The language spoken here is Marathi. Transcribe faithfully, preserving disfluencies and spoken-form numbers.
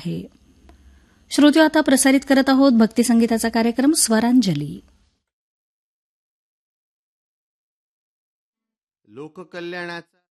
आहे. श्रोते, आता प्रसारित करत आहोत भक्तिसंगीताचा कार्यक्रम स्वरांजली. लोककल्याणाचा